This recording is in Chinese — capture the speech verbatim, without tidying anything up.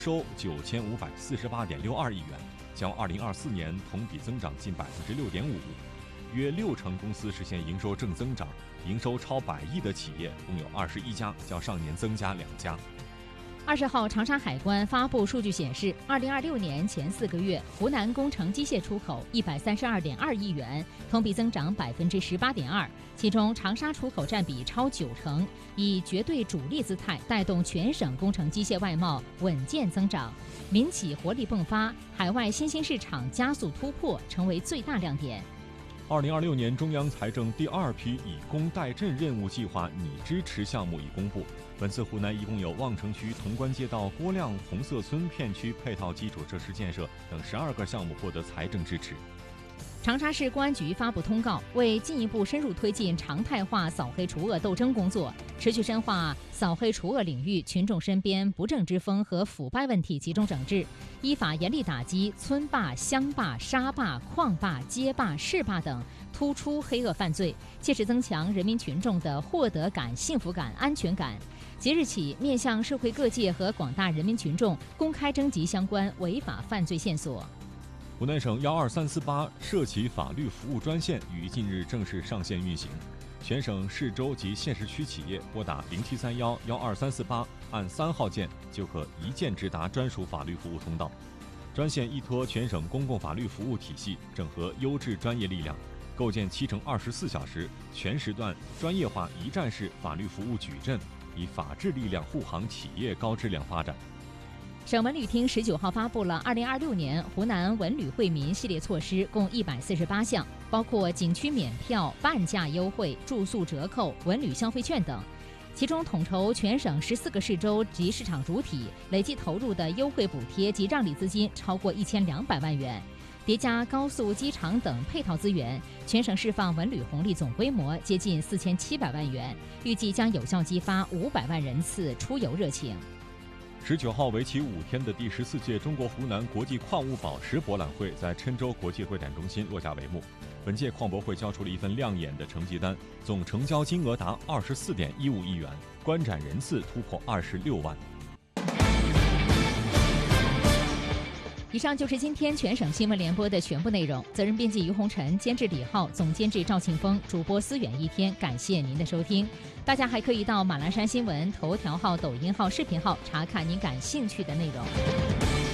收九千五百四十八点六二亿元，较二零二四年同比增长近百分之六点五。约六成公司实现营收正增长，营收超百亿的企业共有二十一家，较上年增加两家。 二十号，长沙海关发布数据显示，二零二六年前四个月，湖南工程机械出口一百三十二点二亿元，同比增长百分之十八点二。其中，长沙出口占比超九成，以绝对主力姿态带动全省工程机械外贸稳健增长，民企活力迸发，海外新兴市场加速突破，成为最大亮点。 二零二六年中央财政第二批以工代赈任务计划拟支持项目已公布。本次湖南一共有望城区潼关街道郭亮红色村片区配套基础设施建设等十二个项目获得财政支持。 长沙市公安局发布通告，为进一步深入推进常态化扫黑除恶斗争工作，持续深化扫黑除恶领域群众身边不正之风和腐败问题集中整治，依法严厉打击村霸、乡霸、沙霸、矿霸、街霸、市霸等突出黑恶犯罪，切实增强人民群众的获得感、幸福感、安全感。即日起，面向社会各界和广大人民群众公开征集相关违法犯罪线索。 湖南省幺二三四八社企法律服务专线于近日正式上线运行，全省市州及县市区企业拨打零七三幺幺二三四八按三号键就可一键直达专属法律服务通道。专线依托全省公共法律服务体系，整合优质专业力量，构建七乘二十四小时全时段专业化一站式法律服务矩阵，以法治力量护航企业高质量发展。 省文旅厅十九号发布了二零二六年湖南文旅惠民系列措施，共一百四十八项，包括景区免票、半价优惠、住宿折扣、文旅消费券等。其中，统筹全省十四个市州及市场主体累计投入的优惠补贴及让利资金超过一千两百万元，叠加高速、机场等配套资源，全省释放文旅红利总规模接近四千七百万元，预计将有效激发五百万人次出游热情。 十九号为期五天的第十四届中国湖南国际矿物宝石博览会在郴州国际会展中心落下帷幕。本届矿博会交出了一份亮眼的成绩单，总成交金额达二十四点一五亿元，观展人次突破二十六万。 以上就是今天全省新闻联播的全部内容。责任编辑于红尘，监制李浩，总监制赵庆峰，主播思远一天。感谢您的收听。大家还可以到马栏山新闻头条号、抖音号、视频号查看您感兴趣的内容。